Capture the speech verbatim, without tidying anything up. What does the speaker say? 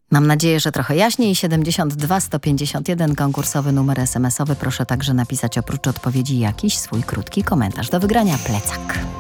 Mam nadzieję, że trochę jaśniej. siedemdziesiąt dwa sto pięćdziesiąt jeden, konkursowy numer es em esowy. Proszę także napisać oprócz odpowiedzi jakiś swój krótki komentarz. Do wygrania plecak.